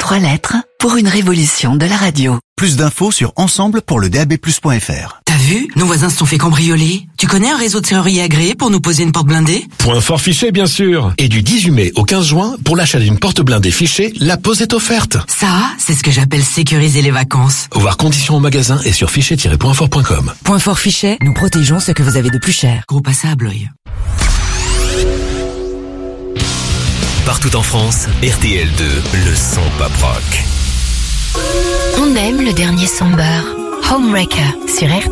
3 lettres pour une révolution de la radio. Plus d'infos sur ensemble pour le DAB+.fr. T'as vu? Nos voisins se sont fait cambrioler. Tu connais un réseau de serrurier agréé pour nous poser une porte blindée? Point fort Fichet, bien sûr. Et du 18 mai au 15 juin, pour l'achat d'une porte blindée Fichet, la pose est offerte. Ça, c'est ce que j'appelle sécuriser les vacances. Voir conditions au magasin et sur fichet-pointfort.com. Point fort Fichet, nous protégeons ce que vous avez de plus cher. Gros passé à Blois. Partout en France, RTL2, le son pop rock. On aime le dernier son beurre. Homewrecker sur RTL.